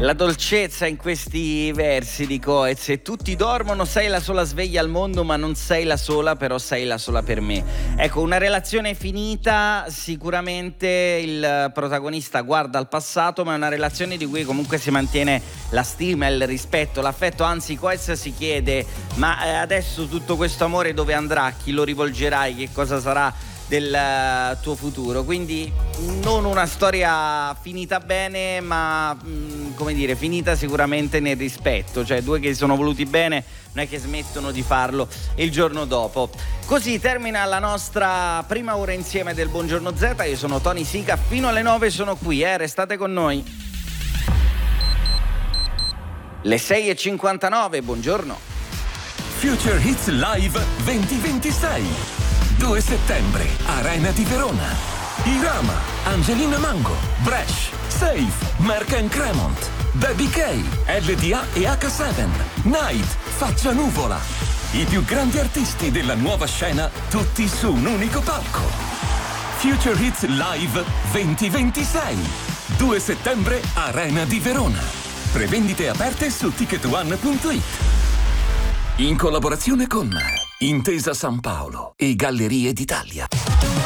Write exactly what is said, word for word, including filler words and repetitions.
La dolcezza in questi versi di Coez: e tutti dormono, sei la sola sveglia al mondo, ma non sei la sola, però sei la sola per me. Ecco, una relazione finita, sicuramente il protagonista guarda al passato, ma è una relazione di cui comunque si mantiene la stima, il rispetto, l'affetto. Anzi, Coez si chiede: ma adesso tutto questo amore dove andrà? A chi lo rivolgerai? Che cosa sarà del tuo futuro? Quindi non una storia finita bene, ma mh, come dire, finita sicuramente nel rispetto, cioè due che si sono voluti bene non è che smettono di farlo il giorno dopo. Così termina la nostra prima ora insieme del Buongiorno Z. Io sono Tony Sica, fino alle nove sono qui, eh? Restate con noi. Le sei e cinquantanove, buongiorno. Future Hits Live duemilaventisei. due settembre, Arena di Verona. Irama, Angelina Mango, Bresh, Safe, Mark and Cremont, Baby K, L D A e acca sette, Night, Faccia Nuvola. I più grandi artisti della nuova scena, tutti su un unico palco. Future Hits Live duemilaventisei. due settembre, Arena di Verona. Prevendite aperte su ticket one punto it. In collaborazione con Intesa San Paolo e Gallerie d'Italia.